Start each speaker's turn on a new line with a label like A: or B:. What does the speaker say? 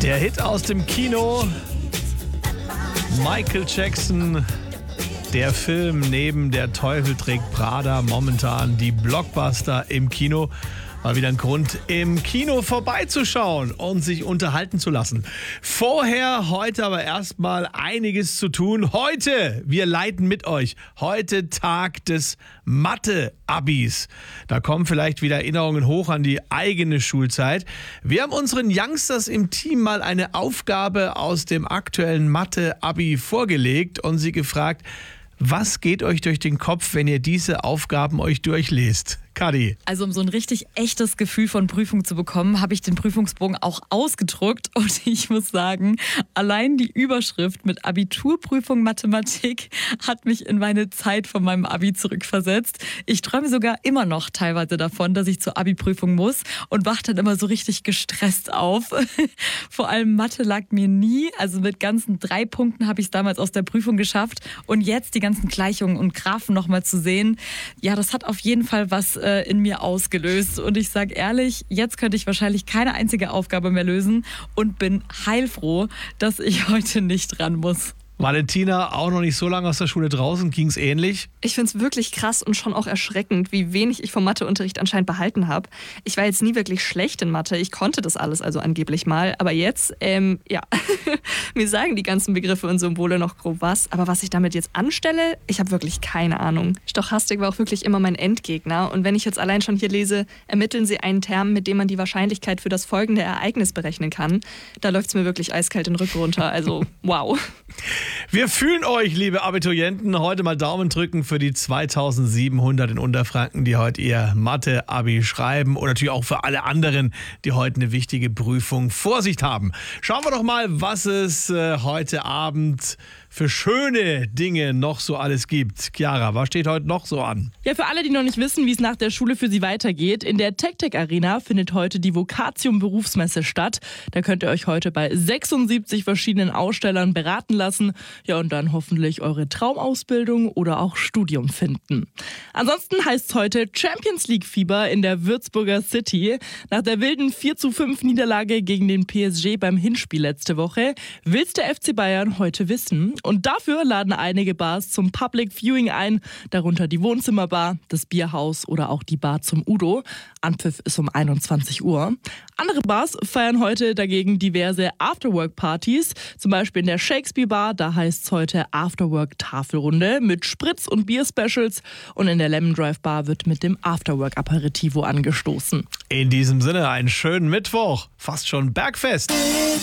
A: Der Hit aus dem Kino, Michael Jackson, der Film neben Der Teufel trägt Prada, momentan die Blockbuster im Kino. Mal wieder ein Grund, im Kino vorbeizuschauen und sich unterhalten zu lassen. Heute aber erstmal einiges zu tun. Heute, wir leiten mit euch, heute Tag des Mathe-Abis. Da kommen vielleicht wieder Erinnerungen hoch an die eigene Schulzeit. Wir haben unseren Youngsters im Team mal eine Aufgabe aus dem aktuellen Mathe-Abi vorgelegt und sie gefragt, was geht euch durch den Kopf, wenn ihr diese Aufgaben euch durchlest? Kadi.
B: Also um so ein richtig echtes Gefühl von Prüfung zu bekommen, habe ich den Prüfungsbogen auch ausgedruckt. Und ich muss sagen, allein die Überschrift mit Abiturprüfung Mathematik hat mich in meine Zeit von meinem Abi zurückversetzt. Ich träume sogar immer noch teilweise davon, dass ich zur Abi-Prüfung muss und wache dann immer so richtig gestresst auf. Vor allem Mathe lag mir nie. Also mit ganzen 3 Punkten habe ich es damals aus der Prüfung geschafft. Und jetzt die ganzen Gleichungen und Graphen nochmal zu sehen, ja, das hat auf jeden Fall was in mir ausgelöst. Und ich sage ehrlich, jetzt könnte ich wahrscheinlich keine einzige Aufgabe mehr lösen und bin heilfroh, dass ich heute nicht ran muss.
A: Valentina, auch noch nicht so lange aus der Schule draußen, ging es ähnlich?
C: Ich finde es wirklich krass und schon auch erschreckend, wie wenig ich vom Matheunterricht anscheinend behalten habe. Ich war jetzt nie wirklich schlecht in Mathe, ich konnte das alles also angeblich mal, aber jetzt, ja, mir sagen die ganzen Begriffe und Symbole noch grob was, aber was ich damit jetzt anstelle, ich habe wirklich keine Ahnung. Stochastik war auch wirklich immer mein Endgegner und wenn ich jetzt allein schon hier lese, ermitteln Sie einen Term, mit dem man die Wahrscheinlichkeit für das folgende Ereignis berechnen kann, da läuft es mir wirklich eiskalt den Rücken runter, also wow.
A: Wir fühlen euch, liebe Abiturienten. Heute mal Daumen drücken für die 2700 in Unterfranken, die heute ihr Mathe-Abi schreiben. Und natürlich auch für alle anderen, die heute eine wichtige Prüfung vor sich haben. Schauen wir doch mal, was es heute Abend für schöne Dinge noch so alles gibt. Chiara, was steht heute noch so an?
D: Ja, für alle, die noch nicht wissen, wie es nach der Schule für sie weitergeht, in der TechTech Arena findet heute die Vocatium Berufsmesse statt. Da könnt ihr euch heute bei 76 verschiedenen Ausstellern beraten lassen. Ja, und dann hoffentlich eure Traumausbildung oder auch Studium finden. Ansonsten heißt es heute Champions League Fieber in der Würzburger City. Nach der wilden 4:5 Niederlage gegen den PSG beim Hinspiel letzte Woche will's der FC Bayern heute wissen. Und dafür laden einige Bars zum Public Viewing ein, darunter die Wohnzimmerbar, das Bierhaus oder auch die Bar zum Udo. Anpfiff ist um 21 Uhr. Andere Bars feiern heute dagegen diverse Afterwork-Partys, zum Beispiel in der Shakespeare Bar, da heißt es heute Afterwork-Tafelrunde mit Spritz- und Bier-Specials und in der Lemon Drive Bar wird mit dem Afterwork-Aperitivo angestoßen.
A: In diesem Sinne einen schönen Mittwoch, fast schon Bergfest.